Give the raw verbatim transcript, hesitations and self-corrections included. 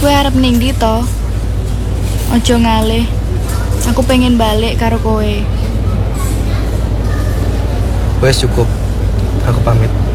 Kowe arep ning ndi to? Ojo ngalih. Aku pengen balik karo kowe. Wes cukup. Aku pamit.